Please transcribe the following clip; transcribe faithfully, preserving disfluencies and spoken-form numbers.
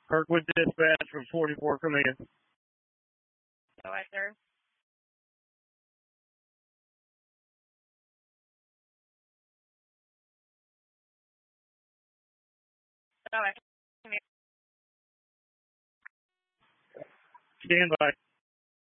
Kirkwood Dispatch from forty-four, come in. Go ahead, sir. Go ahead. Stand by.